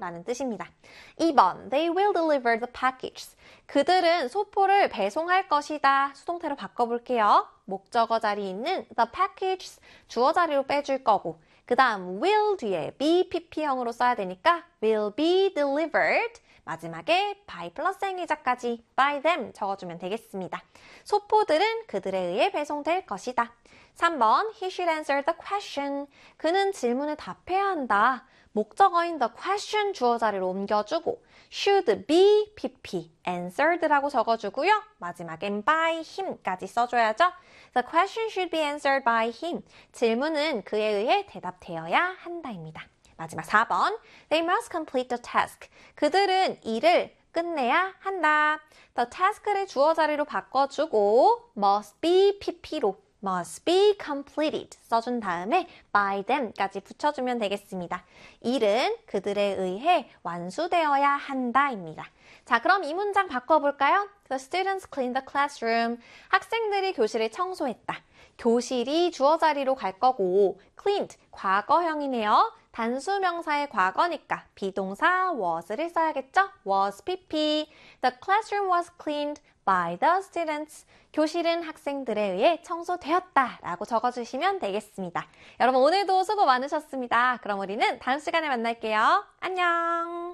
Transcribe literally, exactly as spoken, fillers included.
라는 뜻입니다. 이 번, they will deliver the packages. 그들은 소포를 배송할 것이다. 수동태로 바꿔볼게요. 목적어 자리에 있는 the packages 주어 자리로 빼줄 거고 그 다음 will 뒤에 be pp형으로 써야 되니까 will be delivered 마지막에 by 플러스 행위자까지 by them 적어주면 되겠습니다. 소포들은 그들에 의해 배송될 것이다. 삼 번 he should answer the question. 그는 질문에 답해야 한다. 목적어인 the question 주어 자리로 옮겨주고 should be pp answered라고 적어주고요. 마지막엔 by him까지 써줘야죠. The question should be answered by him. 질문은 그에 의해 대답되어야 한다입니다. 마지막 사 번 They must complete the task. 그들은 일을 끝내야 한다. The task를 주어 자리로 바꿔주고 must be pp로 must be completed 써준 다음에 by them까지 붙여주면 되겠습니다. 일은 그들에 의해 완수되어야 한다입니다. 자, 그럼 이 문장 바꿔볼까요? The students cleaned the classroom. 학생들이 교실을 청소했다. 교실이 주어 자리로 갈 거고 cleaned 과거형이네요. 단수명사의 과거니까 비동사 was를 써야겠죠? was pp. The classroom was cleaned by the students. 교실은 학생들에 의해 청소되었다 라고 적어주시면 되겠습니다. 여러분 오늘도 수고 많으셨습니다. 그럼 우리는 다음 시간에 만날게요. 안녕!